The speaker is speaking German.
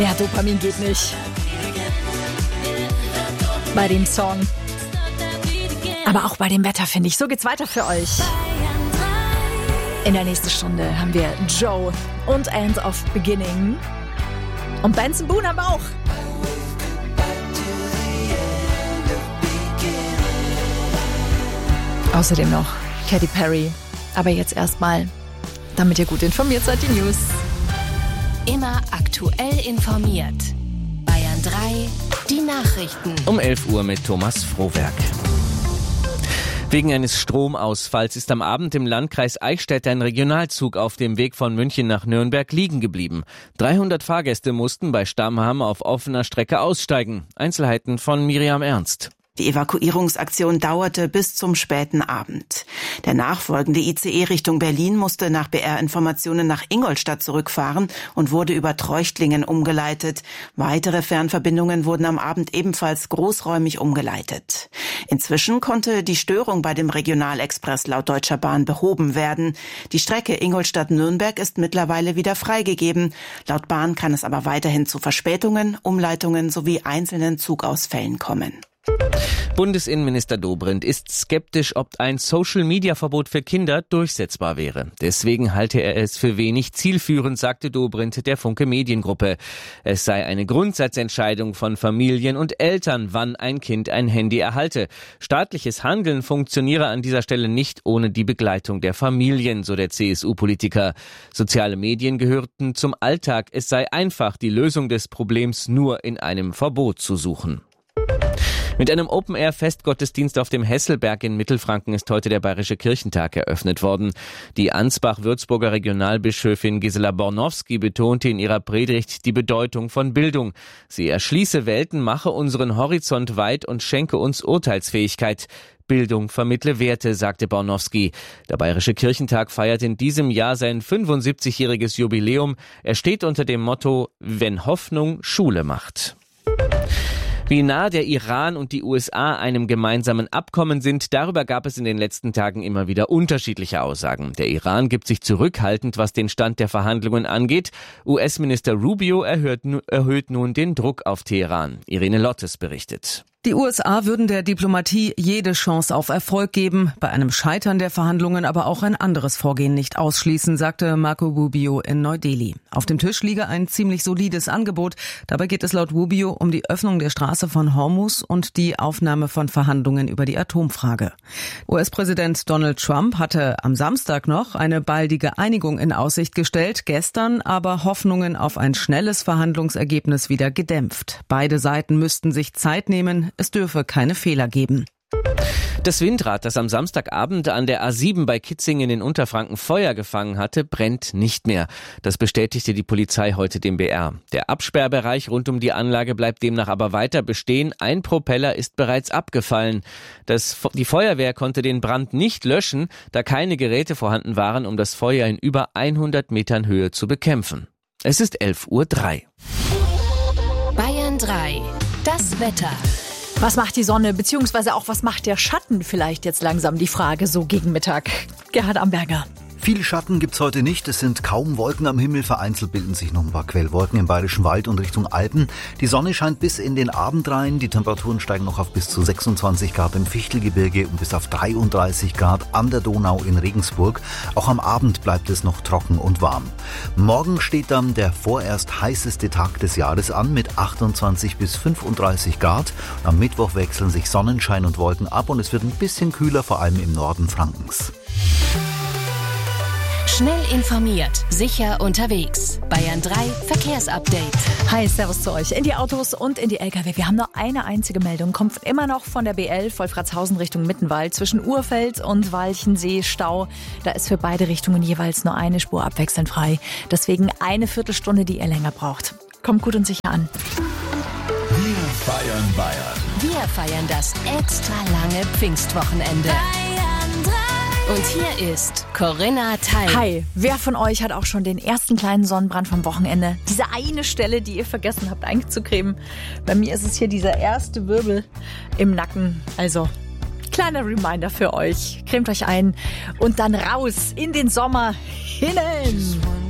Ja, Dopamin geht nicht. Bei dem Song. Aber auch bei dem Wetter, finde ich. So geht's weiter für euch. In der nächsten Stunde haben wir Joe und End of Beginning. Und Benson Boone haben wir auch. Außerdem noch Katy Perry. Aber jetzt erstmal, damit ihr gut informiert seid, die News. Immer aktuell informiert. Bayern 3, die Nachrichten. Um 11 Uhr mit Thomas Frohwerk. Wegen eines Stromausfalls ist am Abend im Landkreis Eichstätt ein Regionalzug auf dem Weg von München nach Nürnberg liegen geblieben. 300 Fahrgäste mussten bei Stammheim auf offener Strecke aussteigen. Einzelheiten von Miriam Ernst. Die Evakuierungsaktion dauerte bis zum späten Abend. Der nachfolgende ICE Richtung Berlin musste nach BR-Informationen nach Ingolstadt zurückfahren und wurde über Treuchtlingen umgeleitet. Weitere Fernverbindungen wurden am Abend ebenfalls großräumig umgeleitet. Inzwischen konnte die Störung bei dem Regionalexpress laut Deutscher Bahn behoben werden. Die Strecke Ingolstadt-Nürnberg ist mittlerweile wieder freigegeben. Laut Bahn kann es aber weiterhin zu Verspätungen, Umleitungen sowie einzelnen Zugausfällen kommen. Bundesinnenminister Dobrindt ist skeptisch, ob ein Social-Media-Verbot für Kinder durchsetzbar wäre. Deswegen halte er es für wenig zielführend, sagte Dobrindt der Funke Mediengruppe. Es sei eine Grundsatzentscheidung von Familien und Eltern, wann ein Kind ein Handy erhalte. Staatliches Handeln funktioniere an dieser Stelle nicht ohne die Begleitung der Familien, so der CSU-Politiker. Soziale Medien gehörten zum Alltag. Es sei einfach, die Lösung des Problems nur in einem Verbot zu suchen. Mit einem Open-Air-Festgottesdienst auf dem Hesselberg in Mittelfranken ist heute der Bayerische Kirchentag eröffnet worden. Die Ansbach-Würzburger Regionalbischöfin Gisela Bornowski betonte in ihrer Predigt die Bedeutung von Bildung. Sie erschließe Welten, mache unseren Horizont weit und schenke uns Urteilsfähigkeit. Bildung vermittle Werte, sagte Bornowski. Der Bayerische Kirchentag feiert in diesem Jahr sein 75-jähriges Jubiläum. Er steht unter dem Motto: Wenn Hoffnung Schule macht. Wie nah der Iran und die USA einem gemeinsamen Abkommen sind, darüber gab es in den letzten Tagen immer wieder unterschiedliche Aussagen. Der Iran gibt sich zurückhaltend, was den Stand der Verhandlungen angeht. US-Minister Rubio erhöht nun den Druck auf Teheran. Irene Lottes berichtet. Die USA würden der Diplomatie jede Chance auf Erfolg geben, bei einem Scheitern der Verhandlungen aber auch ein anderes Vorgehen nicht ausschließen, sagte Marco Rubio in Neu-Delhi. Auf dem Tisch liege ein ziemlich solides Angebot. Dabei geht es laut Rubio um die Öffnung der Straße von Hormuz und die Aufnahme von Verhandlungen über die Atomfrage. US-Präsident Donald Trump hatte am Samstag noch eine baldige Einigung in Aussicht gestellt, gestern aber Hoffnungen auf ein schnelles Verhandlungsergebnis wieder gedämpft. Beide Seiten müssten sich Zeit nehmen. Es dürfe keine Fehler geben. Das Windrad, das am Samstagabend an der A7 bei Kitzingen in Unterfranken Feuer gefangen hatte, brennt nicht mehr. Das bestätigte die Polizei heute dem BR. Der Absperrbereich rund um die Anlage bleibt demnach aber weiter bestehen. Ein Propeller ist bereits abgefallen. Die Feuerwehr konnte den Brand nicht löschen, da keine Geräte vorhanden waren, um das Feuer in über 100 Metern Höhe zu bekämpfen. Es ist 11:03 Uhr. Bayern 3, das Wetter. Was macht die Sonne, beziehungsweise auch was macht der Schatten vielleicht jetzt langsam, die Frage so gegen Mittag. Gerhard Amberger. Viel Schatten gibt's heute nicht. Es sind kaum Wolken am Himmel. Vereinzelt bilden sich noch ein paar Quellwolken im Bayerischen Wald und Richtung Alpen. Die Sonne scheint bis in den Abend rein. Die Temperaturen steigen noch auf bis zu 26 Grad im Fichtelgebirge und bis auf 33 Grad an der Donau in Regensburg. Auch am Abend bleibt es noch trocken und warm. Morgen steht dann der vorerst heißeste Tag des Jahres an mit 28 bis 35 Grad. Am Mittwoch wechseln sich Sonnenschein und Wolken ab und es wird ein bisschen kühler, vor allem im Norden Frankens. Schnell informiert, sicher unterwegs. Bayern 3 Verkehrsupdate. Hi, servus zu euch. In die Autos und in die LKW. Wir haben nur eine einzige Meldung. Kommt immer noch von der B11 Wolfratshausen Richtung Mittenwald. Zwischen Urfeld und Walchensee Stau. Da ist für beide Richtungen jeweils nur eine Spur abwechselnd frei. Deswegen eine Viertelstunde, die ihr länger braucht. Kommt gut und sicher an. Wir feiern Bayern. Wir feiern das extra lange Pfingstwochenende. Bayern 3. Und hier ist Corinna Teil. Hi, wer von euch hat auch schon den ersten kleinen Sonnenbrand vom Wochenende? Diese eine Stelle, die ihr vergessen habt einzucremen. Bei mir ist es hier dieser erste Wirbel im Nacken. Also, kleiner Reminder für euch. Cremt euch ein und dann raus in den Sommer hinein.